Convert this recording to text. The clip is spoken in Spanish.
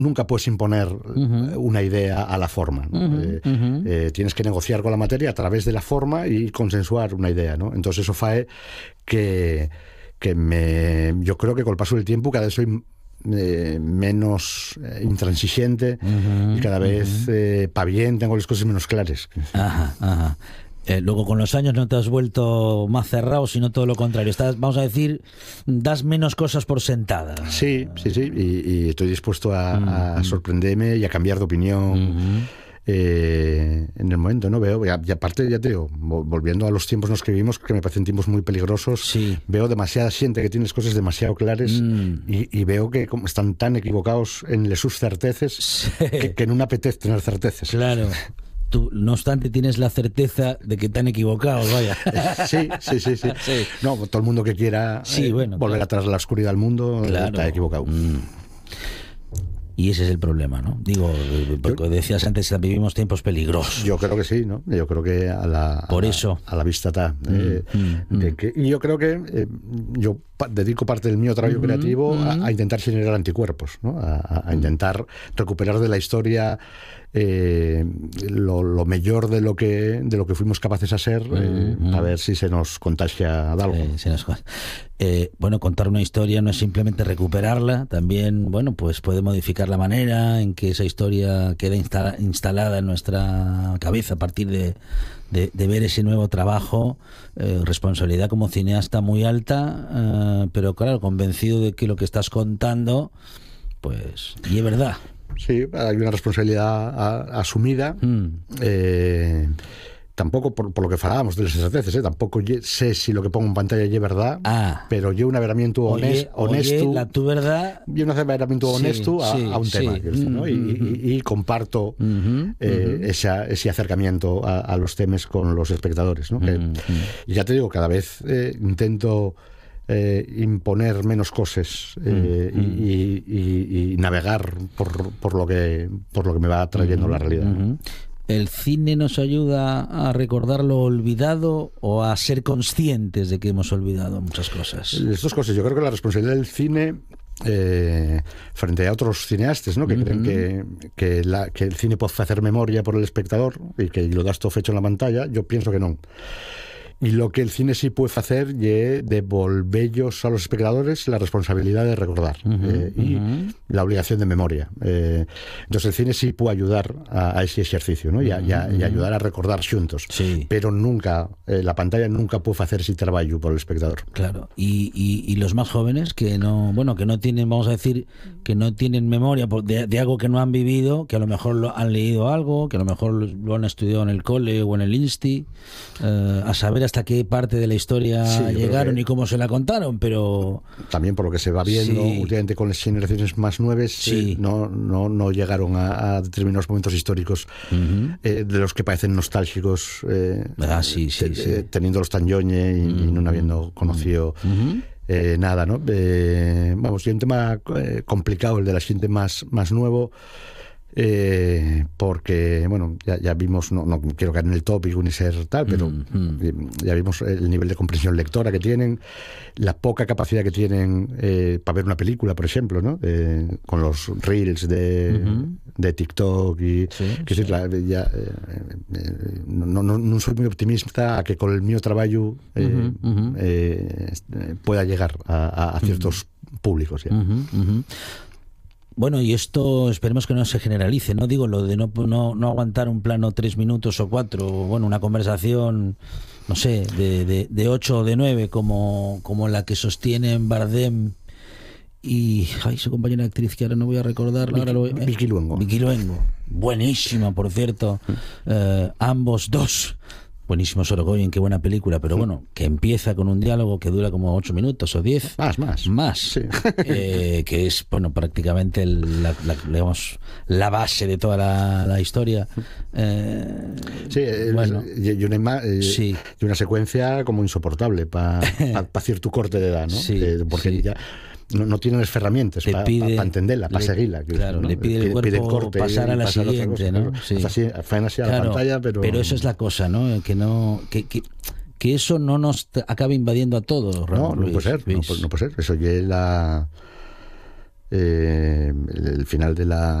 nunca puedes imponer una idea a la forma, ¿no? Tienes que negociar con la materia a través de la forma y consensuar una idea, ¿no? Entonces eso fae que yo creo que con el paso del tiempo cada vez soy menos intransigente y cada vez pa' bien, tengo las cosas menos claras. Ajá. Luego con los años no te has vuelto más cerrado, sino todo lo contrario. Vamos a decir, das menos cosas por sentadas. Sí. Y estoy dispuesto a sorprenderme y a cambiar de opinión en el momento, ¿no? Veo, y aparte, ya te digo, volviendo a los tiempos en los que vivimos, que me parecen tiempos muy peligrosos, sí. Veo demasiada gente que tiene las cosas demasiado claras y veo que están tan equivocados en sus certeces que no me apetece tener certeces. Claro. Tú, no obstante, tienes la certeza de que te han equivocado, vaya. Sí. No, todo el mundo que quiera volver atrás a la oscuridad del mundo está equivocado. Y ese es el problema, ¿no? Digo, porque decías antes, vivimos tiempos peligrosos. Yo creo que sí, ¿no? Yo creo que a la vista está. Y yo creo que yo dedico parte del mío trabajo creativo a intentar generar anticuerpos, ¿no? A intentar recuperar de la historia lo mejor de lo que fuimos capaces de ser, a ver si se nos contagia de algo. Bueno, contar una historia no es simplemente recuperarla, también, bueno, pues puede modificar la manera en que esa historia queda instalada en nuestra cabeza a partir de ver ese nuevo trabajo. Responsabilidad como cineasta muy alta, pero claro, convencido de que lo que estás contando, pues, y es verdad. Sí, hay una responsabilidad asumida. Tampoco por lo que falábamos de las certezas, tampoco sé si lo que pongo en pantalla es verdad, pero yo un averamiento honesto, tu verdad, yo un averamiento honesto a un tema, ¿no? Y comparto ese acercamiento a los temas con los espectadores, ¿no? Y ya te digo, cada vez intento imponer menos cosas y navegar por lo que me va trayendo la realidad. ¿El cine nos ayuda a recordar lo olvidado o a ser conscientes de que hemos olvidado muchas cosas? Las dos cosas. Yo creo que la responsabilidad del cine frente a otros cineastas, ¿no? Que creen que el cine puede hacer memoria por el espectador y que lo das todo fecho en la pantalla, yo pienso que no. Y lo que el cine sí puede hacer es devolverlos a los espectadores la responsabilidad de recordar y la obligación de memoria. Entonces el cine sí puede ayudar a ese ejercicio, ¿no? Y ayudar a recordar juntos. Sí. Pero nunca, la pantalla nunca puede hacer ese trabajo por el espectador. Claro. Y los más jóvenes que no tienen, vamos a decir, que no tienen memoria de algo que no han vivido, que a lo mejor han leído algo, que a lo mejor lo han estudiado en el cole o en el Insti, a saber hasta qué parte de la historia llegaron y cómo se la contaron, pero también por lo que se va viendo últimamente con las generaciones más nuevas, no llegaron a determinados momentos históricos de los que parecen nostálgicos, teniéndolos tan yoñe y no habiendo conocido nada, ¿no? Vamos, y un tema complicado el de la gente más nuevo. Porque bueno, ya vimos, no quiero caer en el tópico ni ser tal, pero ya vimos el nivel de comprensión lectora que tienen, la poca capacidad que tienen para ver una película, por ejemplo, ¿no? Con los reels de TikTok y no soy muy optimista a que con el mío trabajo pueda llegar a ciertos públicos. Bueno, y esto esperemos que no se generalice, ¿no? Digo, lo de no aguantar un plano 3 minutos o 4, bueno, una conversación, no sé, de 8 o de 9, como la que sostienen Bardem y su compañera actriz, que ahora no voy a recordar. Vicky Luengo. Buenísima, por cierto. Ambos dos. Buenísimo Sorogoyen, qué buena película, pero bueno, que empieza con un diálogo que dura como 8 minutos o 10. Más. Sí. Que es, bueno, prácticamente digamos, la base de toda la historia. Y una secuencia como insoportable para cierto corte de edad, ¿no? Sí, porque ya no tienen las herramientas para entenderla, para seguirla. Claro, ¿no? le pide el cuerpo corte pasar a la siguiente, ¿no? Sí. Así a la pantalla, pero eso es la cosa, ¿no? Que eso no nos acabe invadiendo a todos. No puede ser. Eso ya es el final de